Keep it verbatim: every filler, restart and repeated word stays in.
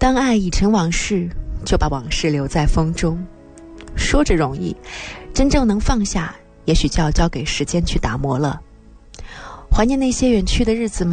当爱已成往事，就把往事留在风中。说着容易，真正能放下，也许就要交给时间去打磨了。怀念那些远去的日子吗？